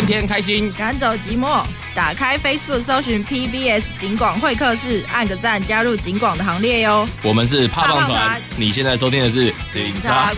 天天开心， 赶走寂寞。打开 Facebook 搜寻 PBS 警广会客室，按个赞，加入警广的行列哟。 我们是怕棒怕棒团团， 你现在收听的是警察